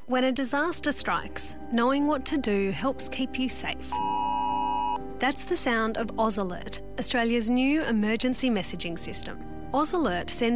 When a disaster strikes, knowing what to do helps keep you safe. That's the sound of Oz Alert, Australia's new emergency messaging system. Oz Alert sends